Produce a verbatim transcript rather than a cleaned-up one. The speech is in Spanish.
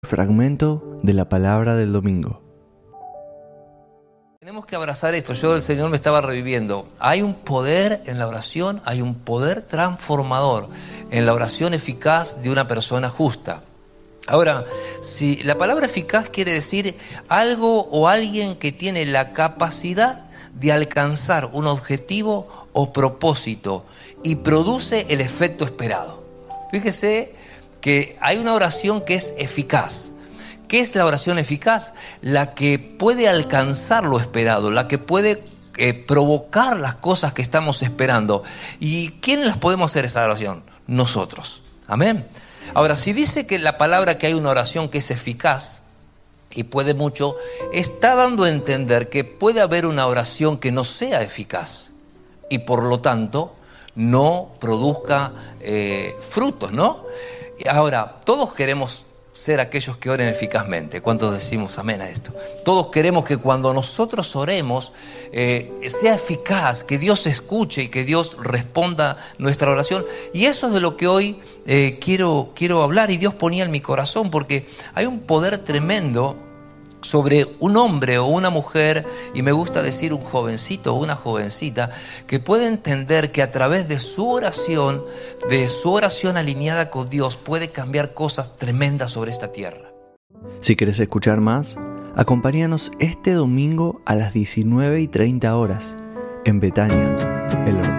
Fragmento de la palabra del domingo. Tenemos que abrazar esto. Yo, el Señor me estaba reviviendo. Hay un poder en la oración, hay un poder transformador en la oración eficaz de una persona justa. Ahora, si la palabra eficaz quiere decir algo o alguien que tiene la capacidad de alcanzar un objetivo o propósito y produce el efecto esperado. Fíjese que hay una oración que es eficaz. ¿Qué es la oración eficaz? La que puede alcanzar lo esperado, la que puede eh, provocar las cosas que estamos esperando. ¿Y quiénes las podemos hacer esa oración? Nosotros. Amén. Ahora, si dice que la palabra que hay una oración que es eficaz y puede mucho, está dando a entender que puede haber una oración que no sea eficaz y por lo tanto no produzca eh, frutos, ¿no? Ahora, todos queremos ser aquellos que oren eficazmente. ¿Cuántos decimos amén a esto? Todos queremos que cuando nosotros oremos eh, sea eficaz, que Dios escuche y que Dios responda nuestra oración. Y eso es de lo que hoy eh, quiero, quiero hablar, y Dios ponía en mi corazón, porque hay un poder tremendo sobre un hombre o una mujer, y me gusta decir un jovencito o una jovencita, que puede entender que a través de su oración, de su oración alineada con Dios, puede cambiar cosas tremendas sobre esta tierra. Si quieres escuchar más, acompáñanos este domingo a las diecinueve y treinta horas en Betania, El Orto.